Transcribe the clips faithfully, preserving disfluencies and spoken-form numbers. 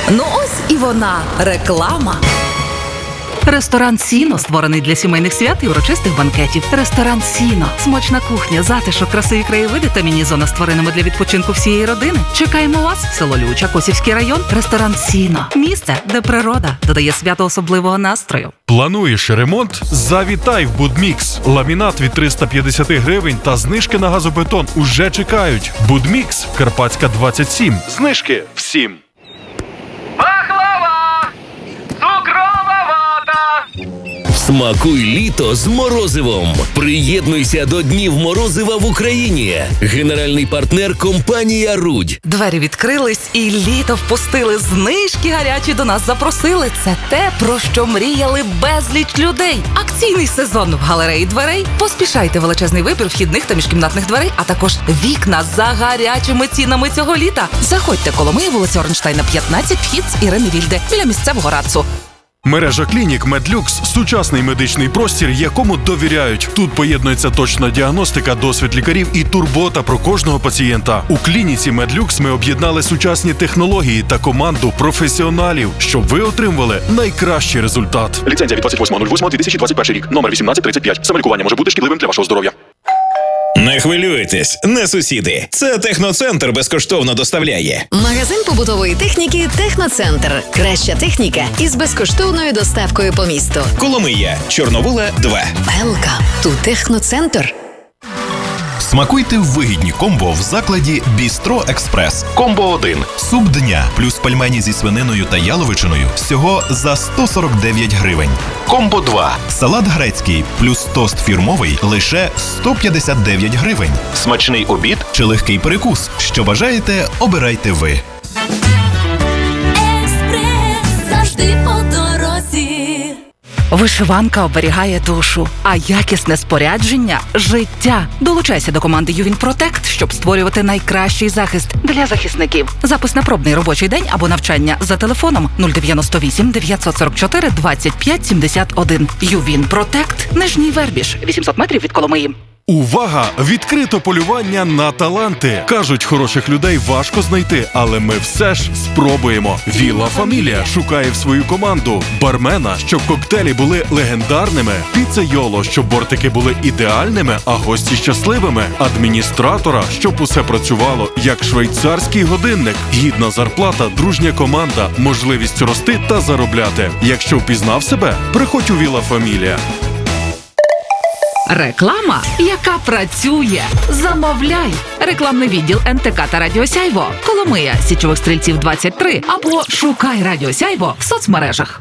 Ну ось і вона, реклама. Ресторан «Сіно» створений для сімейних свят і урочистих банкетів. Ресторан «Сіно» – смачна кухня, затишок, красиві краєвиди та міні-зона з тваринами для відпочинку всієї родини. Чекаємо вас! Село Люча, Косівський район. Ресторан «Сіно» – місце, де природа додає свято особливого настрою. Плануєш ремонт? Завітай в Будмікс. Ламінат від триста п'ятдесят гривень та знижки на газобетон уже чекають. Будмікс, Карпатська, двадцять сім. Знижки всім. Смакуй літо з морозивом. Приєднуйся до Днів морозива в Україні. Генеральний партнер – компанія «Рудь». Двері відкрились і літо впустили. Знижки гарячі до нас запросили. Це те, про що мріяли безліч людей. Акційний сезон в галереї дверей. Поспішайте, величезний вибір вхідних та міжкімнатних дверей, а також вікна за гарячими цінами цього літа. Заходьте, Коломиї, вулиця Орнштайна, п'ятнадцять, вхід з Ірини Вільде, біля місцевого РАЦу. Мережа клінік «Медлюкс» – сучасний медичний простір, якому довіряють. Тут поєднується точна діагностика, досвід лікарів і турбота про кожного пацієнта. У клініці «Медлюкс» ми об'єднали сучасні технології та команду професіоналів, щоб ви отримували найкращий результат. Ліцензія від двадцять восьмого лютого дві тисячі двадцять перший рік. Номер вісімнадцять тридцять п'ять. Самолікування може бути шкідливим для вашого здоров'я. Не хвилюйтесь, не сусіди. Це Техноцентр безкоштовно доставляє. Магазин побутової техніки «Техноцентр». Краща техніка із безкоштовною доставкою по місту. Коломия, Чорновола, два. Welcome to Техноцентр. Смакуйте вигідні комбо в закладі «Бістро Експрес». Комбо один. Суп дня плюс пельмені зі свининою та яловичиною всього за сто сорок дев'ять гривень. Комбо два. Салат грецький плюс тост фірмовий лише сто п'ятдесят дев'ять гривень. Смачний обід чи легкий перекус. Що бажаєте, обирайте ви. Експрес завжди по дорозі. Вишиванка оберігає душу, а якісне спорядження – життя. Долучайся до команди «Ювін Протект», щоб створювати найкращий захист для захисників. Запис на пробний робочий день або навчання за телефоном нуль дев'яносто вісім дев'ятсот сорок чотири двадцять п'ять сімдесят один. «Ювін Протект», Нижній Вербіж, вісімсот метрів від Коломиї. Увага! Відкрито полювання на таланти. Кажуть, хороших людей важко знайти, але ми все ж спробуємо. Вілла Фамілія шукає в свою команду бармена, щоб коктейлі були легендарними, піцейоло, щоб бортики були ідеальними, а гості щасливими, адміністратора, щоб усе працювало як швейцарський годинник, гідна зарплата, дружня команда, можливість рости та заробляти. Якщо впізнав себе, приходь у Вілла Фамілія. Реклама, яка працює. Замовляй. Рекламний відділ ен те ка та Радіо Сяйво. Коломия, Січових Стрільців, двадцять три. Або шукай Радіо Сяйво в соцмережах.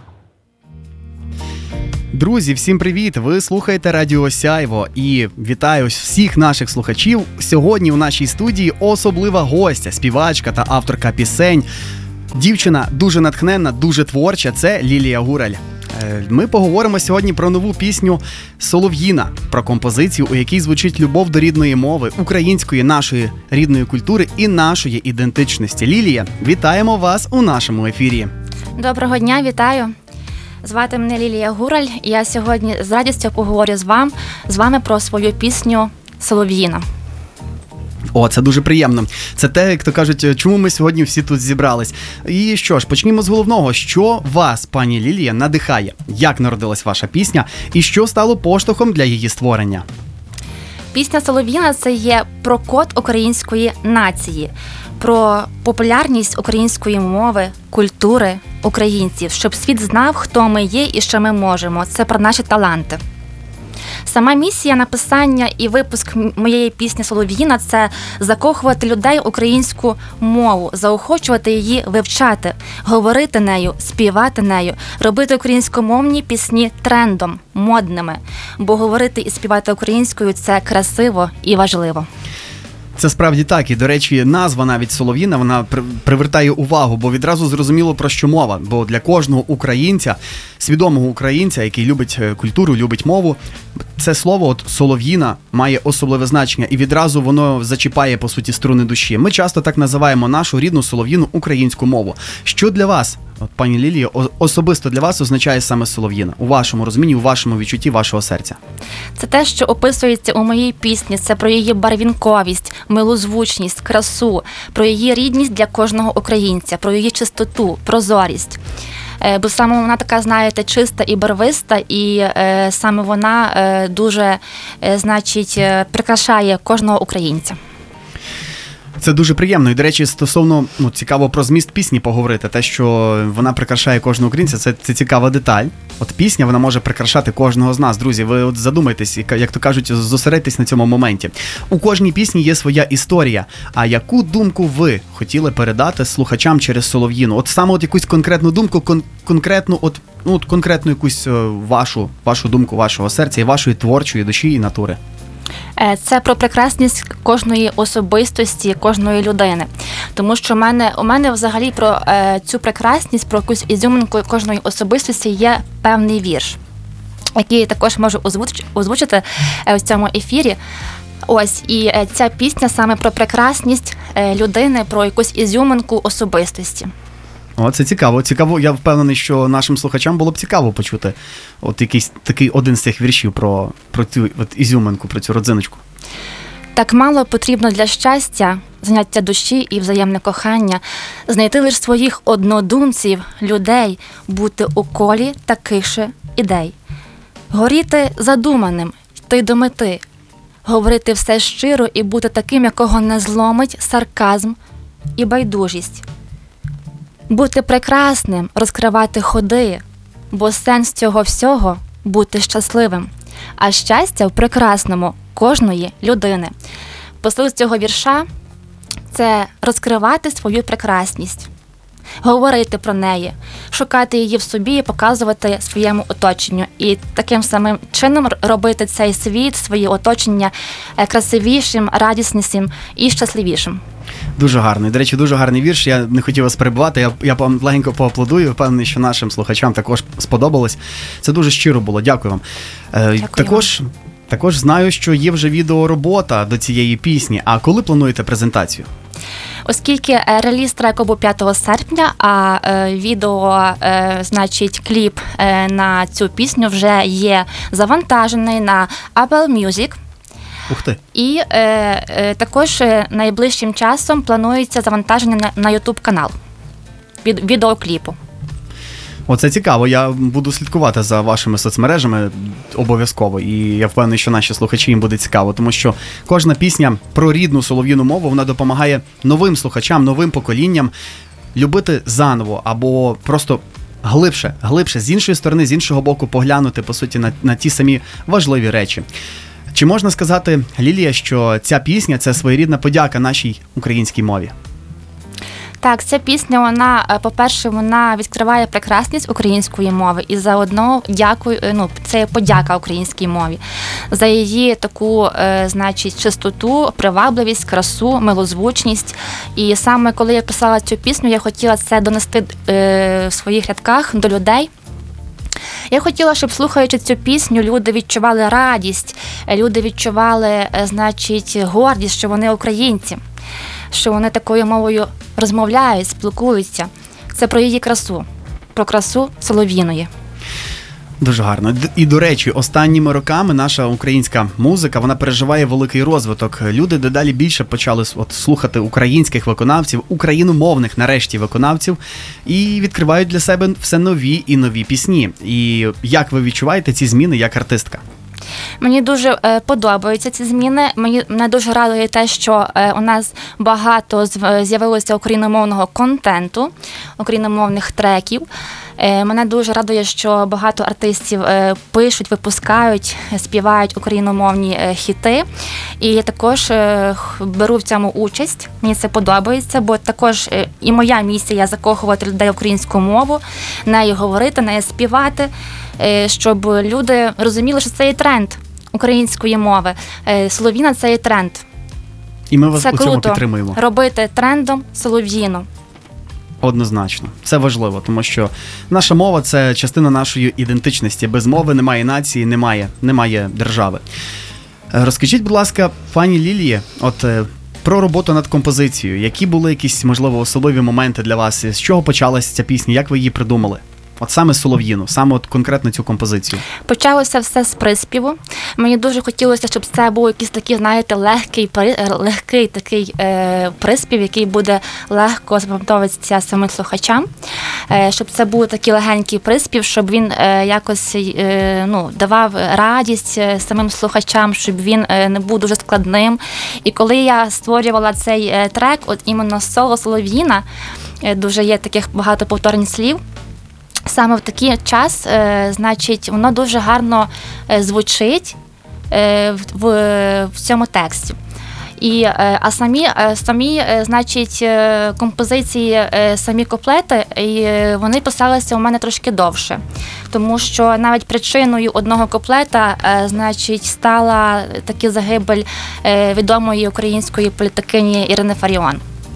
Друзі, всім привіт! Ви слухаєте Радіо Сяйво і вітаю всіх наших слухачів. Сьогодні у нашій студії особлива гостя, співачка та авторка пісень. Дівчина дуже натхненна, дуже творча – це Лілія Гураль. Ми поговоримо сьогодні про нову пісню «Солов'їна», про композицію, у якій звучить любов до рідної мови, української, нашої рідної культури і нашої ідентичності. Лілія, вітаємо вас у нашому ефірі. Доброго дня, вітаю. Звати мене Лілія Гураль, і я сьогодні з радістю поговорю з вами, з вами про свою пісню «Солов'їна». О, це дуже приємно. Це те, як то кажуть, чому ми сьогодні всі тут зібрались. І що ж, почнімо з головного. Що вас, пані Лілія, надихає? Як народилась ваша пісня? І що стало поштовхом для її створення? Пісня «Солов'їна» – це є про код української нації, про популярність української мови, культури, українців, щоб світ знав, хто ми є і що ми можемо. Це про наші таланти. Сама місія написання і випуск моєї пісні «Солов'їна» – це закохувати людей в українську мову, заохочувати її вивчати, говорити нею, співати нею, робити українськомовні пісні трендом, модними. Бо говорити і співати українською – це красиво і важливо. Це справді так. І, до речі, назва навіть «Солов'їна», вона привертає увагу, бо відразу зрозуміло, про що мова. Бо для кожного українця, свідомого українця, який любить культуру, любить мову, це слово от «Солов'їна» має особливе значення. І відразу воно зачіпає, по суті, струни душі. Ми часто так називаємо нашу рідну солов'їну українську мову. Що для вас от, пані Лілія, особисто для вас означає саме Солов'їна? У вашому розумінні, у вашому відчутті вашого серця? Це те, що описується у моїй пісні. Це про її барвінковість, милозвучність, красу, про її рідність для кожного українця, про її чистоту, прозорість. Бо саме вона така, знаєте, чиста і барвиста, і е, саме вона е, дуже, е, значить, прикрашає кожного українця. Це дуже приємно. І, до речі, стосовно, ну, цікаво про зміст пісні поговорити. Те, що вона прикрашає кожного українця, це, це цікава деталь. От пісня, вона може прикрашати кожного з нас. Друзі, ви от задумайтесь, як то кажуть, зосередьтесь на цьому моменті. У кожній пісні є своя історія. А яку думку ви хотіли передати слухачам через Солов'їну? От саме от якусь конкретну думку, кон- конкретну, от, ну, от конкретну якусь вашу, вашу думку, вашого серця і вашої творчої душі і натури. Це про прекрасність кожної особистості, кожної людини. Тому що в мене, у мене взагалі про е, цю прекрасність, про якусь ізюминку кожної особистості є певний вірш, який я також можу озвуч, озвучити е, в цьому ефірі. Ось, і е, ця пісня саме про прекрасність е, людини, про якусь ізюминку особистості. О, це цікаво. Цікаво, я впевнений, що нашим слухачам було б цікаво почути от якийсь такий один з цих віршів про, про цю от ізюминку, про цю родзиночку. Так мало потрібно для щастя, заняття душі і взаємне кохання, знайти лише своїх однодумців, людей, бути у колі таких же ідей. Горіти задуманим, йти до мети, говорити все щиро і бути таким, якого не зломить сарказм і байдужість. Бути прекрасним, розкривати ходи, бо сенс цього всього – бути щасливим. А щастя в прекрасному кожної людини. Посил цього вірша – це розкривати свою прекрасність, говорити про неї, шукати її в собі і показувати своєму оточенню. І таким самим чином робити цей світ, своє оточення красивішим, радіснішим і щасливішим. Дуже гарний. До речі, дуже гарний вірш. Я не хотів вас перебивати. Я, я вам легенько поаплодую. Впевнений, що нашим слухачам також сподобалось. Це дуже щиро було. Дякую вам. Дякую також, вам. Також знаю, що є вже відеоробота до цієї пісні. А коли плануєте презентацію? Оскільки реліз треку був п'ятого серпня, а е, відео, е, значить, кліп е, на цю пісню вже є завантажений на Apple Music. Ух ти. І е, е, також найближчим часом планується завантаження на, на YouTube канал від відеокліпу. Оце цікаво. Я буду слідкувати за вашими соцмережами обов'язково. І я впевнений, що наші слухачі їм буде цікаво, тому що кожна пісня про рідну солов'їну мову, вона допомагає новим слухачам, новим поколінням любити заново або просто глибше, глибше, з іншої сторони, з іншого боку поглянути, по суті, на, на ті самі важливі речі. Чи можна сказати, Лілія, що ця пісня – це своєрідна подяка нашій українській мові? Так, ця пісня, вона, по-перше, вона відкриває прекрасність української мови і заодно дякую, ну, це подяка українській мові за її таку, е, значить, чистоту, привабливість, красу, милозвучність. І саме коли я писала цю пісню, я хотіла це донести е, в своїх рядках до людей. Я хотіла, щоб, слухаючи цю пісню, люди відчували радість, люди відчували, значить, гордість, що вони українці, що вони такою мовою розмовляють, спілкуються. Це про її красу, про красу Солов'їної. Дуже гарно. І, до речі, останніми роками наша українська музика, вона переживає великий розвиток. Люди дедалі більше почали от слухати українських виконавців, україномовних, нарешті, виконавців, і відкривають для себе все нові і нові пісні. І як ви відчуваєте ці зміни як артистка? Мені дуже е, подобаються ці зміни. Мені мене дуже радує те, що е, у нас багато з'явилося україномовного контенту, україномовних треків. Е, мене дуже радує, що багато артистів е, пишуть, випускають, співають україномовні е, хіти. І я також е, беру в цьому участь. Мені це подобається, бо також е, і моя місія закохувати людей в українську мову, нею говорити, нею співати, е, щоб люди розуміли, що це є тренд української мови. Е, Солов'їна – це є тренд. І ми вас це у цьому круто підтримуємо. Робити трендом Солов'їну. Однозначно. Це важливо, тому що наша мова – це частина нашої ідентичності. Без мови немає нації, немає, немає держави. Розкажіть, будь ласка, пані Лілії, от Про роботу над композицією. Які були якісь, можливо, особливі моменти для вас? З чого почалася ця пісня? Як ви її придумали? От саме Солов'їну, саме от конкретно цю композицію. Почалося все з приспіву. Мені дуже хотілося, щоб це був якийсь такий, знаєте, легкий, легкий такий е, приспів, який буде легко запам'ятовуватися самим слухачам. Е, щоб це був такий легенький приспів, щоб він е, якось е, ну, давав радість самим слухачам, щоб він е, не був дуже складним. І коли я створювала цей е, трек, от іменно соло Солов'їна, е, дуже є таких багато повторень слів. Саме в такий час, е, значить, воно дуже гарно е, звучить е, в, в цьому тексті. І, е, а самі, е, самі е, значить, е, композиції, е, самі куплети, і е, вони писалися у мене трошки довше. Тому що навіть причиною одного куплета, е, значить, стала таки загибель е, відомої української політикині Ірини Фаріон.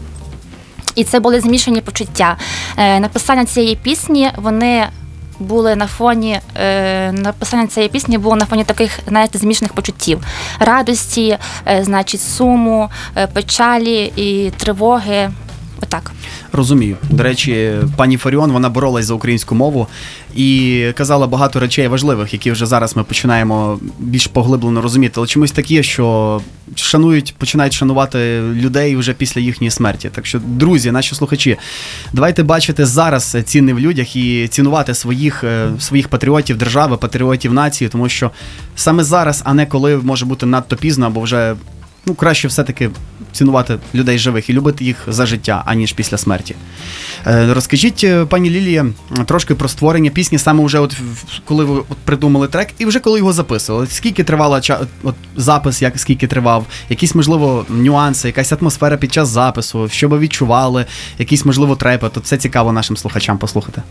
І це були змішані почуття. Е, написання цієї пісні, вони були на фоні, е, написання цієї пісні було на фоні таких, знаєте, змішаних почуттів. Радості, е, значить, суму, е, печалі і тривоги. Отак. Розумію. До речі, пані Фаріон, вона боролась за українську мову і казала багато речей важливих, які вже зараз ми починаємо більш поглиблено розуміти. Але чомусь такі, що шанують, починають шанувати людей вже після їхньої смерті. Так що, друзі, наші слухачі, давайте бачити зараз ціни в людях і цінувати своїх, своїх патріотів держави, патріотів нації, тому що саме зараз, а не коли може бути надто пізно, або вже ну, краще все-таки цінувати людей живих і любити їх за життя, аніж після смерті. Е, розкажіть, пані Лілія, трошки про створення пісні, саме вже от, коли ви от придумали трек, і вже коли його записували. Скільки тривала от, запис, як, скільки тривав, якісь, можливо, нюанси, якась атмосфера під час запису, що ви відчували, якийсь, можливо, трепет. От це цікаво нашим слухачам послухати.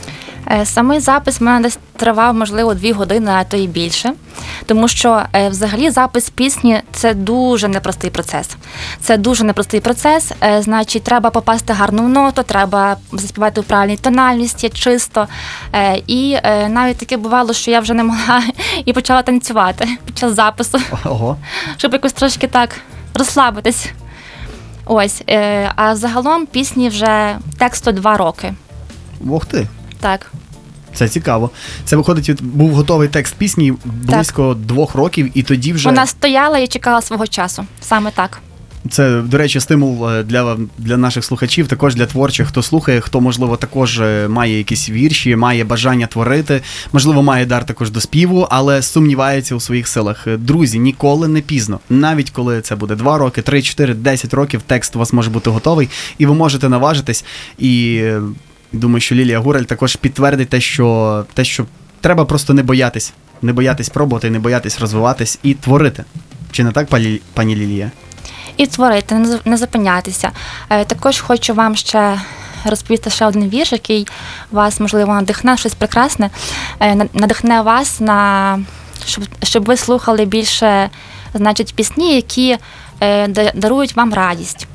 Самий запис в мене десь тривав, можливо, дві години, а то і більше. Тому що е, взагалі запис пісні – це дуже непростий процес. Це дуже непростий процес, е, значить, треба попасти гарно в ноту, треба заспівати в правильній тональності, чисто. Е, і е, навіть таке бувало, що я вже не могла і почала танцювати під час запису, Ого. щоб якось трошки так розслабитись. Ось. Е, а загалом пісні вже тексту два роки. Ох ти. Так. Це цікаво. Це, виходить, був готовий текст пісні близько так. двох років, і тоді вже... Вона стояла і чекала свого часу. Саме так. Це, до речі, стимул для, для наших слухачів, також для творчих, хто слухає, хто, можливо, також має якісь вірші, має бажання творити, можливо, має дар також до співу, але сумнівається у своїх силах. Друзі, ніколи не пізно. Навіть коли це буде два роки, три, чотири, десять років, текст у вас може бути готовий, і ви можете наважитись, і... Думаю, що Лілія Гураль також підтвердить те, що, те, що треба просто не боятись. Не боятись пробувати, не боятись розвиватись і творити. Чи не так, пані, пані Лілія? І творити, не зупинятися. Також хочу вам ще розповісти ще один вірш, який вас, можливо, надихне, щось прекрасне. Надихне вас на... Щоб, щоб ви слухали більше, значить, пісні, які дарують вам радість.